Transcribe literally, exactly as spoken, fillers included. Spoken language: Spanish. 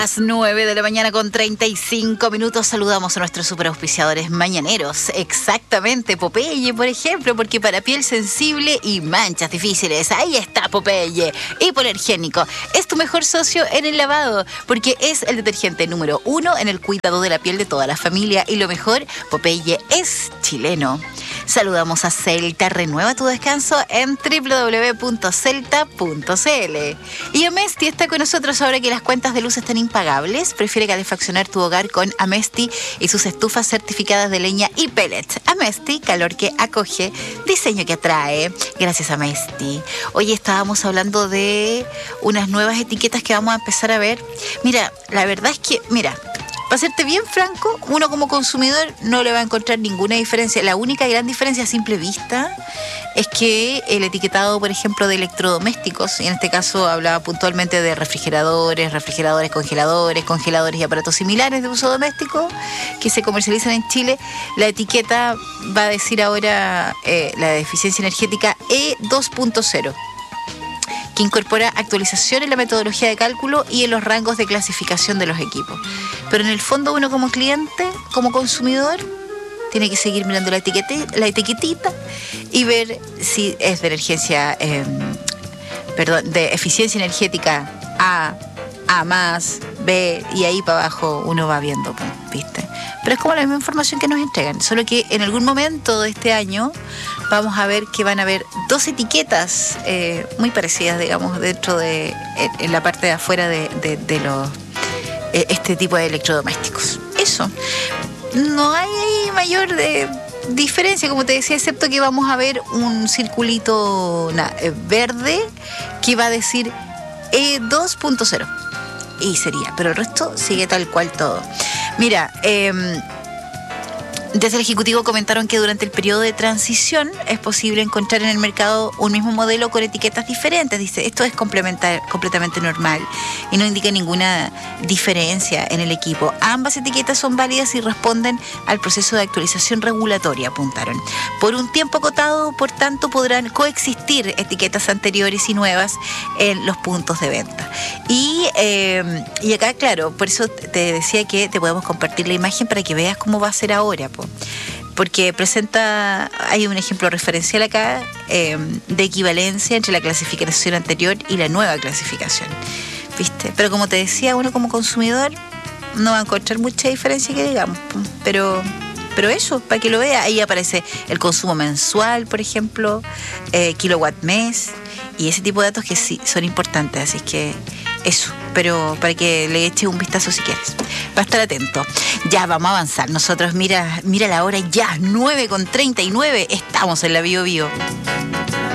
Las nueve de la mañana con treinta y cinco minutos. Saludamos a nuestros superauspiciadores mañaneros. Exactamente, Popeye, por ejemplo, porque para piel sensible y manchas difíciles, ahí está Popeye. Hipoalergénico es tu mejor socio en el lavado, porque es el detergente número uno en el cuidado de la piel de toda la familia. Y lo mejor, Popeye es chileno. Saludamos a Celta. Renueva tu descanso en doble u doble u doble u punto celta punto c l. Y Amesti está con nosotros ahora que las cuentas de luz están impagables. Prefiere calefaccionar tu hogar con Amesti y sus estufas certificadas de leña y pellets. Amesti, calor que acoge, diseño que atrae. Gracias, Amesti. Hoy estábamos hablando de unas nuevas etiquetas que vamos a empezar a ver. Mira, la verdad es que, mira, para serte bien franco, uno como consumidor no le va a encontrar ninguna diferencia. La única gran diferencia a simple vista es que el etiquetado, por ejemplo, de electrodomésticos, y en este caso hablaba puntualmente de refrigeradores, refrigeradores, congeladores, congeladores y aparatos similares de uso doméstico que se comercializan en Chile, la etiqueta va a decir ahora eh, la de eficiencia energética E dos punto cero. Que incorpora actualización en la metodología de cálculo y en los rangos de clasificación de los equipos. Pero en el fondo uno como cliente, como consumidor, tiene que seguir mirando la, etiquete, la etiquetita y ver si es de energía, eh, perdón, de eficiencia energética A, A más, B, y ahí para abajo uno va viendo, ¿viste? Pero es como la misma información que nos entregan, solo que en algún momento de este año vamos a ver que van a haber dos etiquetas eh, muy parecidas, digamos, dentro de, en, en la parte de afuera de, de, de los, eh, este tipo de electrodomésticos. Eso. No hay mayor de diferencia, como te decía, excepto que vamos a ver un circulito na, eh, verde que va a decir E dos punto cero. Y sería, pero el resto sigue tal cual todo. Mira, eh, desde el Ejecutivo comentaron que durante el periodo de transición es posible encontrar en el mercado un mismo modelo con etiquetas diferentes. Dice, esto es complementar, completamente normal y no indica ninguna diferencia en el equipo. Ambas etiquetas son válidas y responden al proceso de actualización regulatoria, apuntaron. Por un tiempo acotado, por tanto, podrán coexistir etiquetas anteriores y nuevas en los puntos de venta. Y, eh, y acá, claro, por eso te decía que te podemos compartir la imagen para que veas cómo va a ser ahora, po. Porque presenta, hay un ejemplo referencial acá eh, de equivalencia entre la clasificación anterior y la nueva clasificación, ¿viste? Pero como te decía, uno como consumidor no va a encontrar mucha diferencia que digamos, pero, pero eso, para que lo vea, ahí aparece el consumo mensual, por ejemplo, eh, kilowatt mes, y ese tipo de datos que sí son importantes, así que eso, pero para que le eches un vistazo si quieres. Va a estar atento. Ya, vamos a avanzar. Nosotros, mira, mira la hora ya, nueve con treinta y nueve, estamos en la Bio Bio.